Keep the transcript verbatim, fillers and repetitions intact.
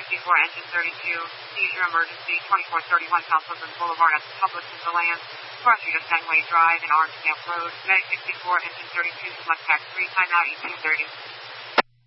fifty-four, engine thirty-two, seizure emergency, twenty-four thirty-one South Woodland Boulevard at the Publix in DeLand, four Street of Fenway Drive in Orange Camp Road, Medic sixty-four, engine thirty-two, select tax three, timeout eighteen thirty.